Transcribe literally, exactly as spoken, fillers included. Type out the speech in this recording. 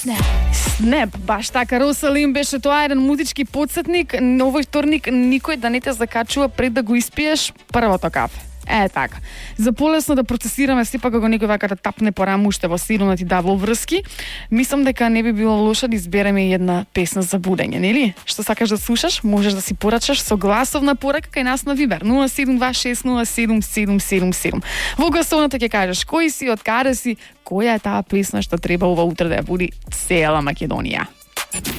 Снеп, баш така, Росалим беше тоа еден музички подсетник, овој вторник никој да не те закачува пред да го испиеш првото кафе. Е, така. За полесно да процесираме сепак кога некој вака да тапне по раму уште во седум да ти дава врски, мислам дека не би било лошо да избереме една песна за будење, нели? Што сакаш да слушаш, можеш да си порачаш со гласовна порака кај нас на Вибер нула седум два шест нула седум седум седум седум. Во гласовната ќе кажеш кој си, од каде си, која е таа песна што треба ова утре да ја буди цела Македонија.